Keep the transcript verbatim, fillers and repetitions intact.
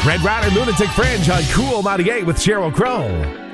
Red Ryder Lunatic Fringe on Cool ninety-eight with Sheryl Crow.